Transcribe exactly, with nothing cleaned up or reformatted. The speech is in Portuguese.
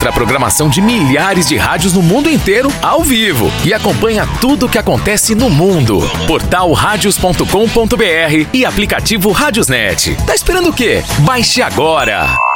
a programação de milhares de rádios no mundo inteiro ao vivo e acompanha tudo o que acontece no mundo. Portal radios ponto com ponto br e aplicativo Radiosnet. Tá esperando o quê? Baixe agora!